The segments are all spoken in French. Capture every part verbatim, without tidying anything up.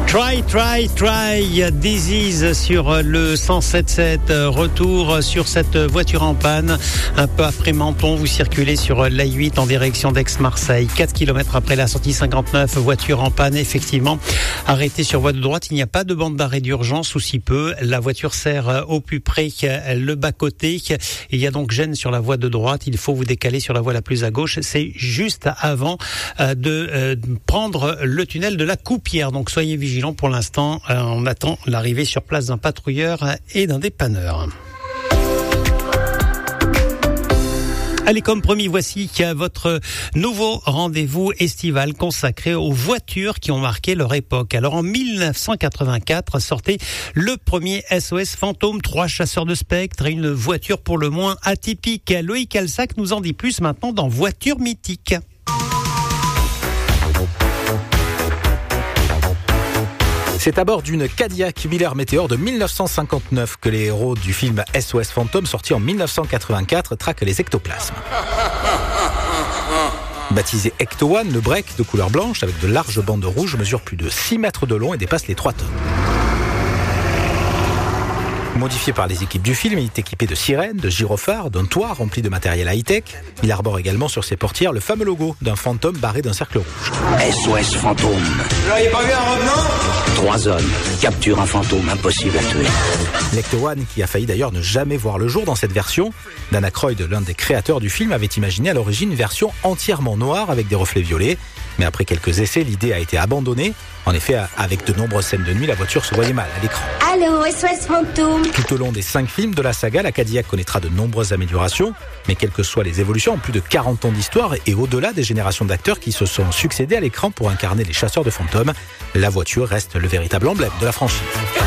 Try, try, try, Disease sur le cent sept sept. Retour sur cette voiture en panne. Un peu après Menton, vous circulez sur l'A huit en direction d'Aix-Marseille. quatre kilomètres après la sortie cinquante-neuf, voiture en panne, effectivement. Arrêtée sur voie de droite, il n'y a pas de bande d'arrêt d'urgence ou si peu. La voiture sert au plus près le bas-côté. Il y a donc gêne sur la voie de droite. Il faut vous décaler sur la voie la plus à gauche. C'est juste avant de prendre le tunnel de la Coupière. Donc soyez vigilants. Pour l'instant, euh, on attend l'arrivée sur place d'un patrouilleur et d'un dépanneur. Allez, comme promis, voici votre nouveau rendez-vous estival consacré aux voitures qui ont marqué leur époque. Alors, en dix-neuf cent quatre-vingt-quatre, sortait le premier S O S Fantôme, trois chasseurs de spectres et une voiture pour le moins atypique. Loïc Alsac nous en dit plus maintenant dans Voiture mythique. C'est à bord d'une Cadillac Miller Meteor de dix-neuf cent cinquante-neuf que les héros du film S O S Fantôme, sorti en dix-neuf cent quatre-vingt-quatre, traquent les ectoplasmes. Baptisé Ecto One, le break de couleur blanche avec de larges bandes rouges mesure plus de six mètres de long et dépasse les trois tonnes. Modifié par les équipes du film, il est équipé de sirènes, de gyrophares, d'un toit rempli de matériel high-tech. Il arbore également sur ses portières le fameux logo d'un fantôme barré d'un cercle rouge. S O S Fantôme. Vous n'auriez pas vu un revenant ? Trois hommes capturent un fantôme impossible à tuer. L'Ecto One, qui a failli d'ailleurs ne jamais voir le jour dans cette version. Dan Aykroyd, l'un des créateurs du film, avait imaginé à l'origine une version entièrement noire avec des reflets violets. Mais après quelques essais, l'idée a été abandonnée. En effet, avec de nombreuses scènes de nuit, la voiture se voyait mal à l'écran. Allô, S O S Fantôme. Tout au long des cinq films de la saga, la Cadillac connaîtra de nombreuses améliorations. Mais quelles que soient les évolutions, en plus de quarante ans d'histoire et au-delà des générations d'acteurs qui se sont succédés à l'écran pour incarner les chasseurs de fantômes, la voiture reste le véritable emblème de la franchise.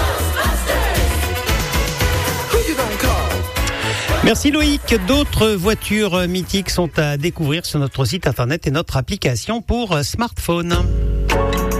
Merci Loïc. D'autres voitures mythiques sont à découvrir sur notre site internet et notre application pour smartphone.